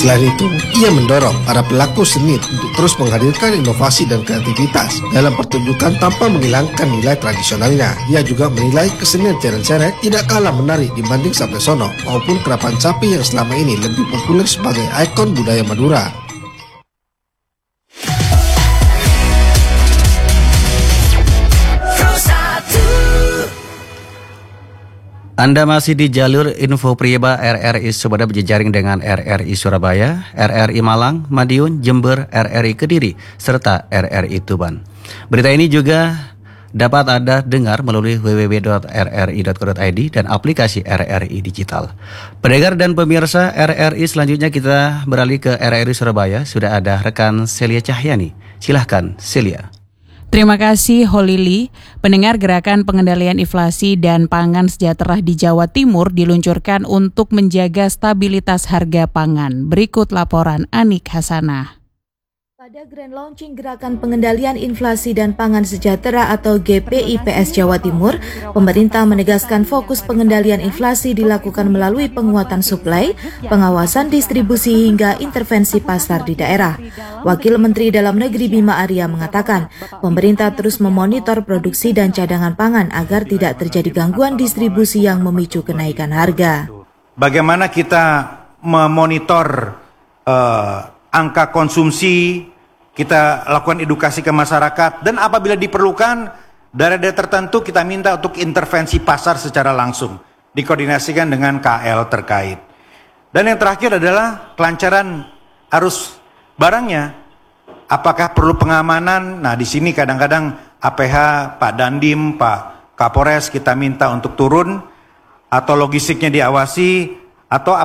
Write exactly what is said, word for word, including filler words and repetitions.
Selain itu, ia mendorong para pelaku seni untuk terus menghadirkan inovasi dan kreativitas dalam pertunjukan tanpa menghilangkan nilai tradisionalnya. Ia juga menilai kesenian Ceren-Ceret tidak kalah menarik dibanding Saplesono maupun Kerapan Sapi yang selama ini lebih populer sebagai ikon budaya Madura. Anda masih di jalur Info Prieba R R I Sumeda berjejaring dengan R R I Surabaya, R R I Malang, Madiun, Jember, R R I Kediri, serta R R I Tuban. Berita ini juga dapat Anda dengar melalui w w w titik r r i titik co titik i d dan aplikasi R R I Digital. Pendengar dan pemirsa R R I, selanjutnya kita beralih ke R R I Surabaya. Sudah ada rekan Celia Cahyani. Silahkan Celia. Terima kasih Holili. Pendengar, gerakan pengendalian inflasi dan pangan sejahtera di Jawa Timur diluncurkan untuk menjaga stabilitas harga pangan. Berikut laporan Anik Hasanah. Pada Grand Launching Gerakan Pengendalian Inflasi dan Pangan Sejahtera atau G P I P S Jawa Timur, pemerintah menegaskan fokus pengendalian inflasi dilakukan melalui penguatan suplai, pengawasan distribusi hingga intervensi pasar di daerah. Wakil Menteri Dalam Negeri Bima Arya mengatakan, pemerintah terus memonitor produksi dan cadangan pangan agar tidak terjadi gangguan distribusi yang memicu kenaikan harga. Bagaimana kita memonitor uh, angka konsumsi, kita lakukan edukasi ke masyarakat, dan apabila diperlukan daerah-daerah tertentu kita minta untuk intervensi pasar secara langsung, dikoordinasikan dengan K L terkait. Dan yang terakhir adalah kelancaran arus barangnya. Apakah perlu pengamanan? Nah, di sini kadang-kadang A P H, Pak Dandim, Pak Kapolres kita minta untuk turun, atau logistiknya diawasi, atau